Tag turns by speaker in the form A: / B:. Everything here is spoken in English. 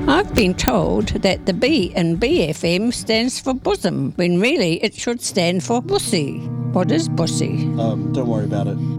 A: I've been told that the B in BFM stands for bosom, when really it should stand for bussy. What is bussy?
B: Don't worry about it.